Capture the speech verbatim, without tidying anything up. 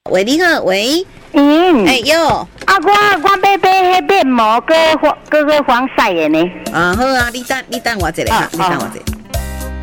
喂，你好，喂， 嗯， 哎哟， 啊，我我要买迄面膜，搁搁搁防晒的呢。 啊好啊，你等你等我一下哈，你等我一下。